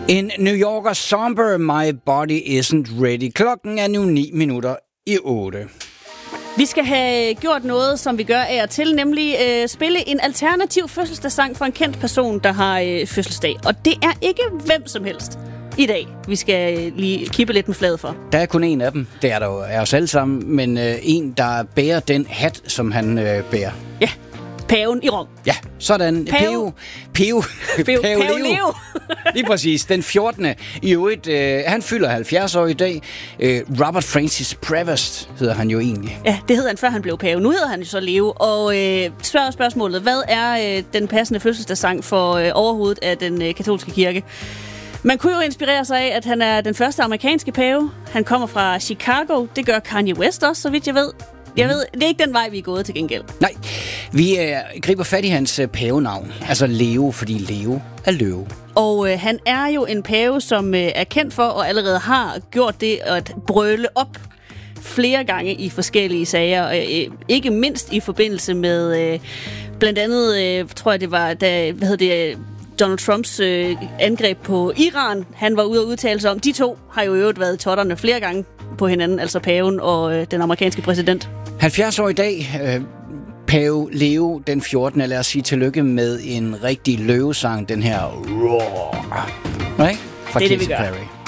En New Yorker somber, my body isn't ready. Klokken er nu 7:09. Vi skal have gjort noget, som vi gør af og til, nemlig spille en alternativ fødselsdagssang for en kendt person, der har fødselsdag. Og det er ikke hvem som helst i dag, vi skal lige kippe lidt med fladet for. Der er kun en af dem. Det er der jo af os alle sammen, men en, der bærer den hat, som han bærer. Ja. Paven i Rom. Ja, sådan. Peo Leo. Lige præcis. Den 14. I øvrigt, han fylder 70 år i dag. Robert Francis Prevost hedder han jo egentlig. Ja, det hed han, før han blev pave. Nu hedder han jo så Leo. Og spørgsmålet, hvad er den passende fødselsdagssang for overhovedet af den katolske kirke? Man kunne jo inspirere sig af, at han er den første amerikanske pave. Han kommer fra Chicago. Det gør Kanye West også, så vidt jeg ved. Jeg ved, det er ikke den vej, vi er gået til gengæld. Nej, vi griber fat i hans pavenavn. Altså Leo, fordi Leo er løve. Og han er jo en pave, som er kendt for, og allerede har gjort det at brøle op flere gange i forskellige sager. Ikke mindst i forbindelse med blandt andet, tror jeg det var, da, Donald Trumps angreb på Iran. Han var ude at udtale sig om. De to har jo i øvrigt været totterne flere gange på hinanden, altså paven og den amerikanske præsident. 70 år i dag, pave Leo den 14. Lad os sige tillykke med en rigtig løvesang, den her Roar. Right? Fra det er det, vi Katy gør. Perry.